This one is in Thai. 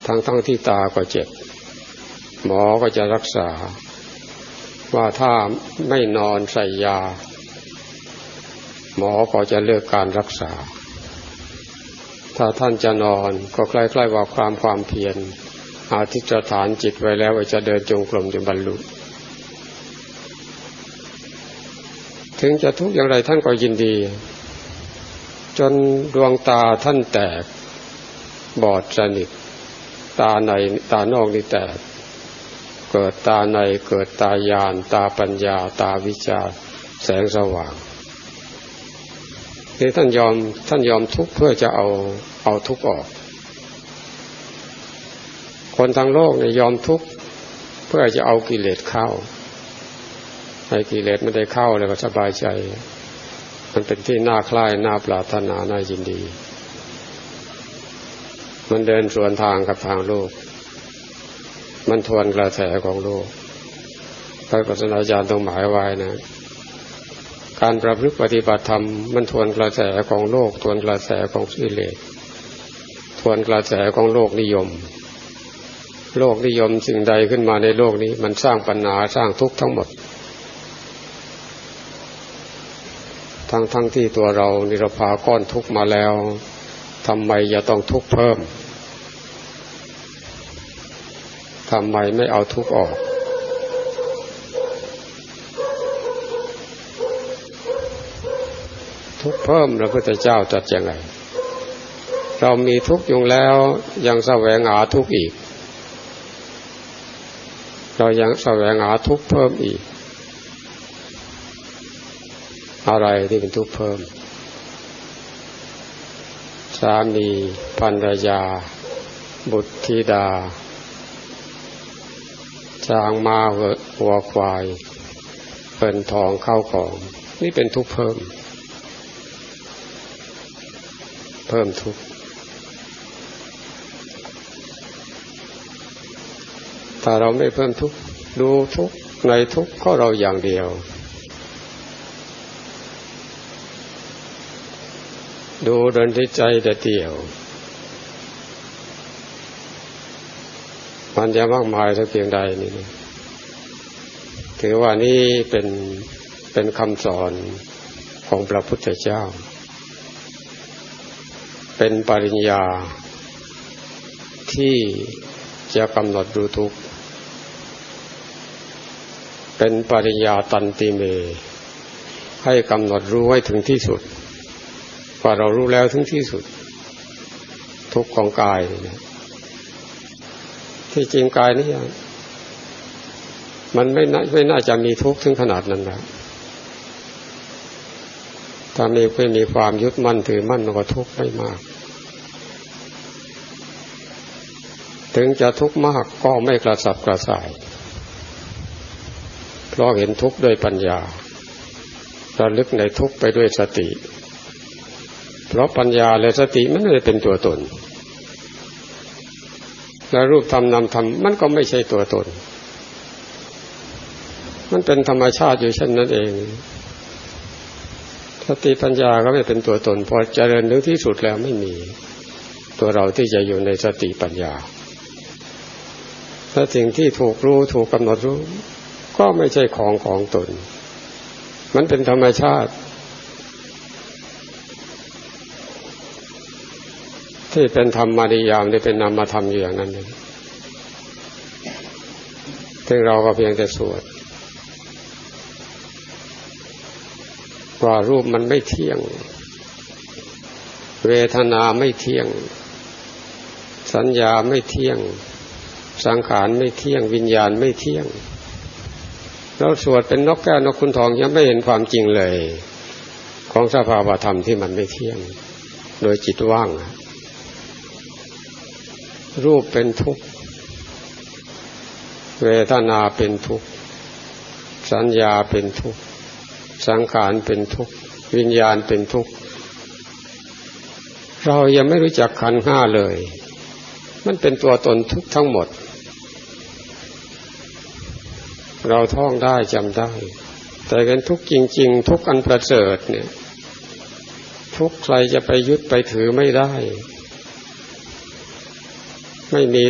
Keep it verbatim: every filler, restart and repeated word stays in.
ทั้งทั้งที่ตาก็เจ็บหมอก็จะรักษาว่าถ้าไม่นอนใส่ยาหมอก็จะเลือกการรักษาถ้าท่านจะนอนก็ใกล้ๆว่าความความเพียรอธิษฐานจิตไว้แล้วว่าจะเดินจงกรมจนบรรลุถึงจะทุกข์อย่างไรท่านก็ยินดีจนดวงตาท่านแตกบอดสนิทตาในตานอกนี่แตกเกิดตาในเกิดตาญาณตาปัญญาตาวิชาแสงสว่างที่ท่านยอมท่านยอมทุกข์เพื่อจะเอาเอาทุกข์ออกคนทั้งโลกเนี่ยยอมทุกข์เพื่อจะเอากิเลสเข้าให้กิเลสไม่ได้เข้าแล้วก็สบายใจมันเป็นที่น่าใคร่น่าปรารถนาน่ายินดีมันเดินสวนทางกับทางโลกมันทวนกระแสของโลกพระศาสนาจารย์ต้องหมายไว้นะการประพฤติปฏิบัติธรรมมันทวนกระแสของโลกทวนกระแสของกิเลสทวนกระแสของโลกนิยมโลกนิยมสิ่งใดขึ้นมาในโลกนี้มันสร้างปัญหาสร้างทุกข์ทั้งหมดทั้งทั้งที่ตัวเรานิรภาก้อนทุกข์มาแล้วทำไมจะต้องทุกข์เพิ่มทำไมไม่เอาทุกข์ออกทุกข์เพิ่มพระพุทธเจ้าตรัสยังไงเรามีทุกข์อยู่แล้วยังแสวงหาทุกข์อีกเรายังแสวงหาทุกข์เพิ่มอีกอะไรที่เป็นทุกข์เพิ่มสามีภรรยาบุตรธิดาช้างม้าวัวควายเงินทองข้าวของนี่เป็นทุกข์เพิ่มเพิ่มทุกข์ถ้าเราไม่เพิ่มทุกข์ดูทุกข์ในทุกข์ก็เราอย่างเดียวดูเดินที่ใจแต่เดียวมันจะมากมายสักเพียงใดนี่ถือว่านี่เป็นเป็นคำสอนของพระพุทธเจ้าเป็นปริญญาที่จะกำหนดดูทุกข์เป็นปริญญาตันติเมให้กำหนดรู้ให้ถึงที่สุดว่าเรารู้แล้วถึงที่สุดทุกข์ของกายนี่ที่จริงกายนี่มันไม่น่าไม่น่าจะมีทุกข์ถึงขนาดนั้นนะถ้ามีไม่มีความยึดมั่นถือมั่นก็ทุกข์ไม่มากถึงจะทุกข์มากก็ไม่กระสับกระส่ายเพราะเห็นทุกข์ด้วยปัญญาระลึกในทุกข์ไปด้วยสติเพราะปัญญาและสติมันไม่ได้เป็นตัวตนและรูปธรรมนามธรรมมันก็ไม่ใช่ตัวตนมันเป็นธรรมชาติอยู่เช่นนั้นเองสติปัญญาก็ไม่เป็นตัวตนพอเจริญถึงที่สุดแล้วไม่มีตัวเราที่จะอยู่ในสติปัญญาและสิ่งที่ถูกรู้ถูกกำหนดรู้ก็ไม่ใช่ของของตนมันเป็นธรรมชาติที่เป็นธรรมนิยามที่เป็นนามธรรมอยู่อย่างนั้นเองซึ่งเราก็เพียงแต่สวดว่ารูปมันไม่เที่ยงเวทนาไม่เที่ยงสัญญาไม่เที่ยงสังขารไม่เที่ยงวิญญาณไม่เที่ยงเราสวดเป็นนกแก้วนกขุนทองยังไม่เห็นความจริงเลยของสภาวะธรรมที่มันไม่เที่ยงโดยจิตว่างรูปเป็นทุกข์เวทนาเป็นทุกข์สัญญาเป็นทุกข์สังขารเป็นทุกข์วิญญาณเป็นทุกข์เรายังไม่รู้จักขันธ์ห้าเลยมันเป็นตัวตนทุกข์ทั้งหมดเราท่องได้จำได้แต่เป็นทุกข์จริงๆทุกข์อันประเสริฐเนี่ยทุกข์ใครจะไปยึดไปถือไม่ได้ไม่มี